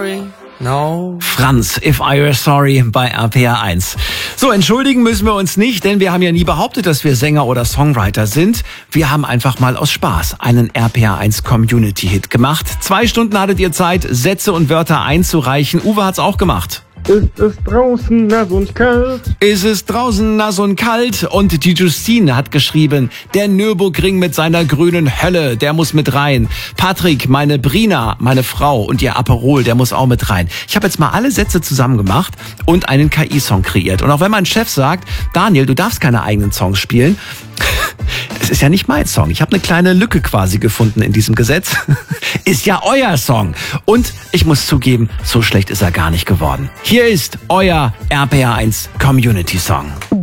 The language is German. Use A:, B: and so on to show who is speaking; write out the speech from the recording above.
A: sorry. No.
B: Franz, If I Were Sorry bei RPR 1. So, entschuldigen müssen wir uns nicht, denn wir haben ja nie behauptet, dass wir Sänger oder Songwriter sind. Wir haben einfach mal aus Spaß einen RPR 1 Community-Hit gemacht. 2 Stunden hattet ihr Zeit, Sätze und Wörter einzureichen. Uwe hat's auch gemacht.
C: Ist es draußen nass und kalt?
B: Ist es draußen nass und kalt? Und die Justine hat geschrieben, der Nürburgring mit seiner grünen Hölle, der muss mit rein. Patrick, meine Brina, meine Frau und ihr Aperol, der muss auch mit rein. Ich habe jetzt mal alle Sätze zusammen gemacht und einen KI-Song kreiert. Und auch wenn mein Chef sagt, Daniel, du darfst keine eigenen Songs spielen, es ist ja nicht mein Song. Ich habe eine kleine Lücke quasi gefunden in diesem Gesetz. Ist ja euer Song. Und ich muss zugeben, so schlecht ist er gar nicht geworden. Hier ist euer RPR 1 Community Song.